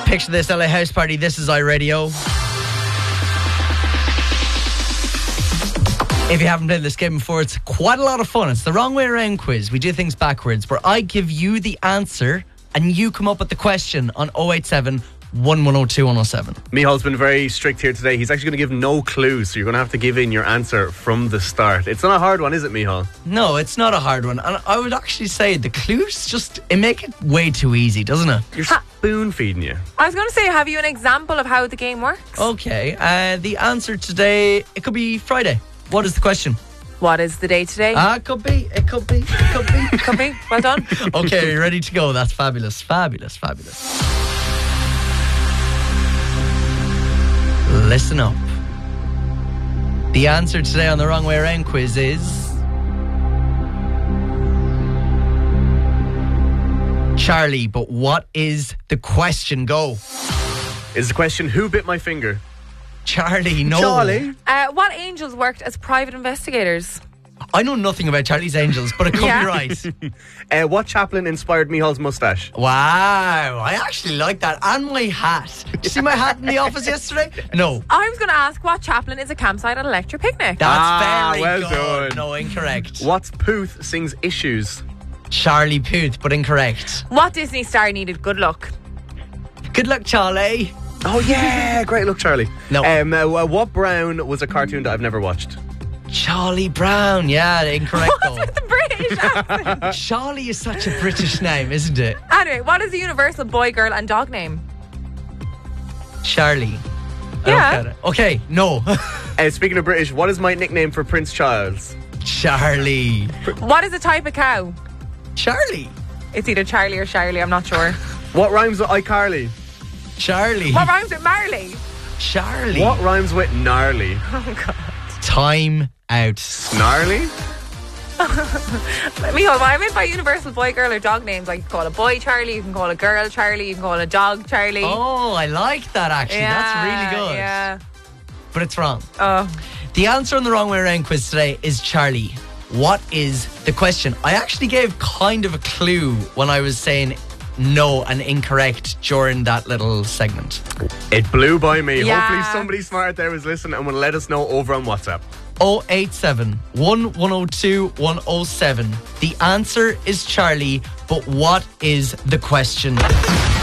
Picture this, LA House Party. This is iRadio. If you haven't played this game before, it's quite a lot of fun. It's the wrong way around quiz. We do things backwards, where I give you the answer and you come up with the question on 087 1102 107. Mihal's been very strict here today. He's actually going to give no clues, so you're going to have to give in your answer from the start. It's not a hard one, is it, Mihal? No, it's not a hard one. And I would actually say the clues it make it way too easy, doesn't it? You're spoon feeding you. I was going to say, have you an example of how the game works? Okay, the answer today, it could be Friday. What is the question? What is the day today? It could be. Could be. Well done. Okay, are you ready to go? That's fabulous, fabulous, fabulous. Listen up. The answer today on the wrong way around quiz is Charlie, but what is the question? Go. Is the question, who bit my finger? Charlie, no. Charlie? What angels worked as private investigators? I know nothing about Charlie's Angels, but it could be right. What chaplain inspired Mihal's moustache? Wow, I actually like that. And my hat. Did you see my hat in the office yesterday? No. I was going to ask, what chaplain is a campsite at a lecture picnic? That's very well good. done. No, incorrect. What Puth sings Issues? Charlie Puth, but incorrect. What Disney star needed good luck? Good luck, Charlie. Oh yeah, great look, Charlie. No. What Brown was a cartoon that I've never watched? Charlie Brown. Yeah, incorrect though. What's with the British accent? Charlie is such a British name, isn't it? Anyway, what is the universal boy, girl and dog name? Charlie. I Yeah. don't get it. Okay, no. Speaking of British, what is my nickname for Prince Charles? Charlie. What is a type of cow? Charlie. It's either Charlie or Charlie, I'm not sure. What rhymes with iCarly? Charlie. What rhymes with Marley? Charlie. What rhymes with gnarly? Oh, God. Time out. Gnarly? Michal, what I meant by universal boy, girl or dog names, like you can call a boy Charlie, you can call a girl Charlie, you can call a dog Charlie. Oh, I like that actually. That's really good. Yeah. But it's wrong. Oh. The answer on the wrong way around quiz today is Charlie. What is the question? I actually gave kind of a clue when I was saying no and incorrect during that little segment. It blew by me. Yeah. Hopefully somebody smart there was listening and will let us know over on WhatsApp. 087 1102 107. The answer is Charlie, but what is the question?